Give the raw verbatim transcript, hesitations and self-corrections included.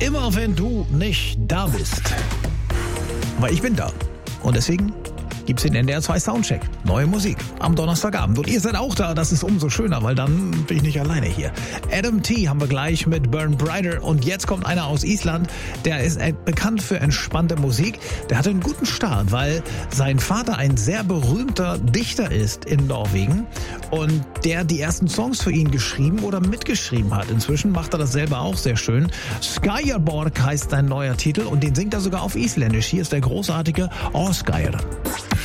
immer wenn du nicht da bist. Aber ich bin da. Und deswegen gibt's den N D R zwei Soundcheck. Neue Musik am Donnerstagabend. Und ihr seid auch da, das ist umso schöner, weil dann bin ich nicht alleine hier. Adam T. haben wir gleich mit Burn Brighter. Und jetzt kommt einer aus Island, der ist bekannt für entspannte Musik. Der hatte einen guten Start, weil sein Vater ein sehr berühmter Dichter ist in Norwegen und der die ersten Songs für ihn geschrieben oder mitgeschrieben hat. Inzwischen macht er das selber auch sehr schön. Skyaborg heißt sein neuer Titel und den singt er sogar auf Isländisch. Hier ist der großartige Osgeir.